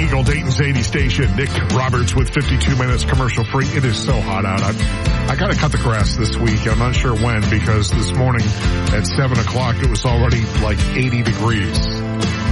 Eagle, Dayton's 80 station. Nick Roberts with 52 minutes commercial free. It is so hot out. I got to cut the grass this week. I'm not sure when, because this morning at 7 o'clock it was already like 80 degrees.